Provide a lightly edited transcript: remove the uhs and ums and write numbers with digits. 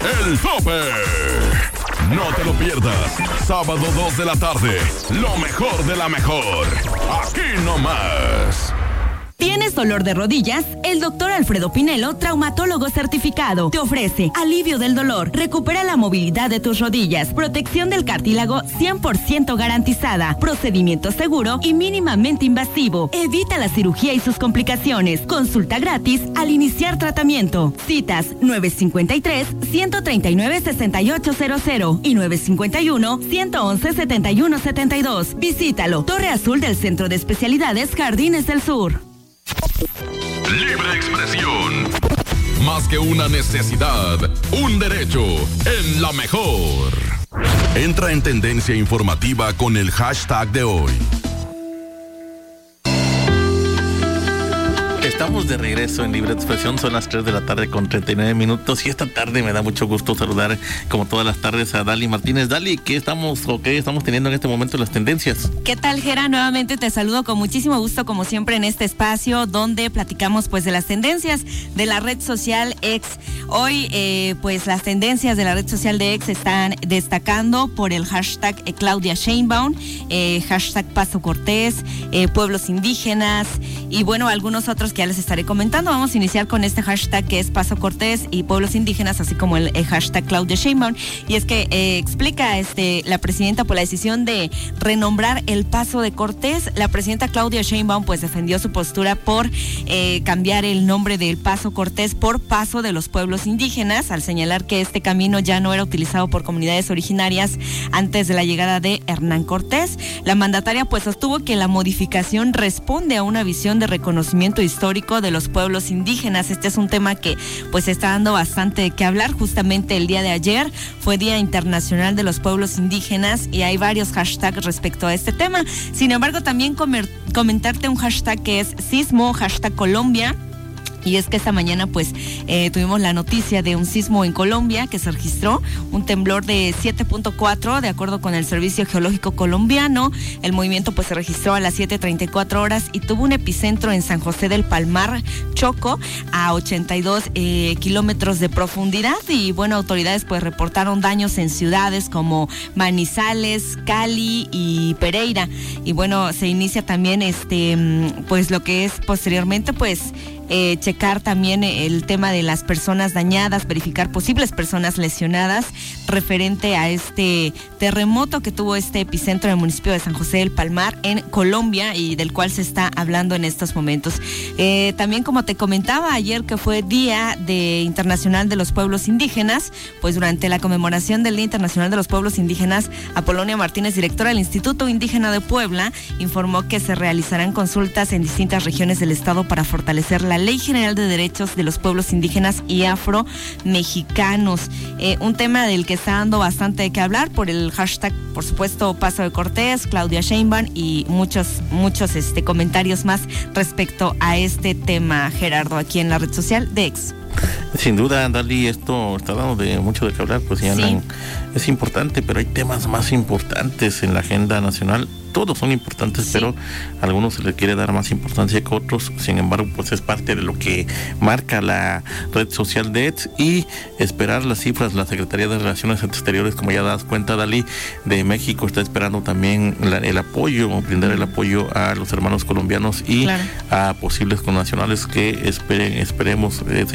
El Tope. No te lo pierdas. Sábado 2 de la tarde. Lo mejor de la mejor. Aquí nomás. ¿Tienes dolor de rodillas? El doctor Alfredo Pinelo, traumatólogo certificado, te ofrece alivio del dolor, recupera la movilidad de tus rodillas, protección del cartílago 100% garantizada, procedimiento seguro y mínimamente invasivo. Evita la cirugía y sus complicaciones. Consulta gratis al iniciar tratamiento. Citas 953-139-6800 y 951-111-7172. Visítalo. Torre Azul del Centro de Especialidades Jardines del Sur. Libre expresión. Más que una necesidad, un derecho. En la mejor. Entra en tendencia informativa con el hashtag de hoy. Estamos de regreso en Libre Expresión, son las 3 de la tarde con 39 minutos y esta tarde me da mucho gusto saludar, como todas las tardes, a Dali Martínez. Dali, ¿qué estamos teniendo en este momento en las tendencias? ¿Qué tal, Gera? Nuevamente te saludo con muchísimo gusto, como siempre, en este espacio donde platicamos pues de las tendencias de la red social X. Hoy, pues las tendencias de la red social de X están destacando por el hashtag Claudia Sheinbaum, hashtag Paso Cortés, pueblos indígenas y bueno, algunos otros que ya les estaré comentando. Vamos a iniciar con este hashtag que es Paso Cortés y pueblos indígenas, así como el hashtag Claudia Sheinbaum. Y es que explica la presidenta por la decisión de renombrar el Paso de Cortés. La presidenta Claudia Sheinbaum pues defendió su postura por cambiar el nombre del Paso Cortés por Paso de los Pueblos Indígenas, al señalar que este camino ya no era utilizado por comunidades originarias antes de la llegada de Hernán Cortés. La mandataria pues sostuvo que la modificación responde a una visión de reconocimiento histórico de los pueblos indígenas. Este es un tema que pues está dando bastante de qué hablar. Justamente el día de ayer fue Día Internacional de los Pueblos Indígenas y hay varios hashtags respecto a este tema. Sin embargo, también comentarte un hashtag que es sismo, hashtag Colombia. Y es que esta mañana pues tuvimos la noticia de un sismo en Colombia que se registró, un temblor de 7.4 de acuerdo con el Servicio Geológico Colombiano. El movimiento pues se registró a las 7:34 horas y tuvo un epicentro en San José del Palmar, Choco, a 82 kilómetros de profundidad. Y bueno, autoridades pues reportaron daños en ciudades como Manizales, Cali y Pereira. Y bueno, se inicia también pues lo que es posteriormente pues checar también el tema de las personas dañadas, verificar posibles personas lesionadas referente a este terremoto que tuvo este epicentro en el municipio de San José del Palmar en Colombia y del cual se está hablando en estos momentos. También, como te comentaba ayer, que fue Día Internacional de los Pueblos Indígenas, pues durante la conmemoración del Día Internacional de los Pueblos Indígenas, Apolonia Martínez, directora del Instituto Indígena de Puebla, informó que se realizarán consultas en distintas regiones del estado para fortalecer la Ley General de Derechos de los Pueblos Indígenas y Afro-Mexicanos. Un tema del que está dando bastante de qué hablar por el hashtag, por supuesto, Paso de Cortés, Claudia Sheinbaum y muchos comentarios más respecto a este tema, Gerardo, aquí en la red social de X. Sin duda, Dali, esto está dando mucho de qué hablar, pues ya sí. Es importante, pero hay temas más importantes en la agenda nacional. Todos son importantes, sí, pero a algunos se les quiere dar más importancia que otros. Sin embargo, pues es parte de lo que marca la red social de X y esperar las cifras. La Secretaría de Relaciones Exteriores, como ya das cuenta, Dali, de México está esperando también el apoyo, brindar el apoyo a los hermanos colombianos y claro, a posibles connacionales que esperemos